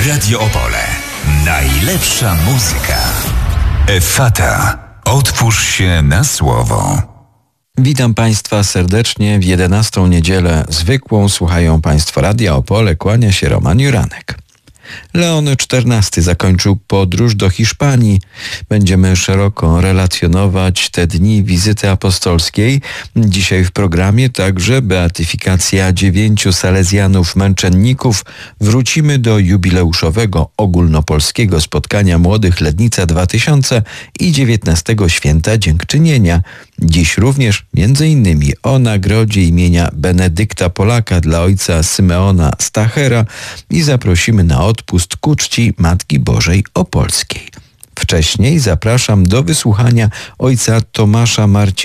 Radio Opole. Najlepsza muzyka. Effata. Otwórz się na słowo. Witam Państwa serdecznie w 11. niedzielę zwykłą. Słuchają Państwo Radia Opole. Kłania się Roman Juranek. Leon XIV zakończył podróż do Hiszpanii. Będziemy szeroko relacjonować te dni wizyty apostolskiej. Dzisiaj w programie także beatyfikacja 9 salezjanów męczenników. Wrócimy do jubileuszowego ogólnopolskiego spotkania Młodych Lednica 2000 i 19 Święta Dziękczynienia. Dziś również m.in. o nagrodzie imienia Benedykta Polaka dla ojca Symeona Stachera i zaprosimy na odpust ku czci Matki Bożej Opolskiej. Wcześniej zapraszam do wysłuchania ojca Tomasza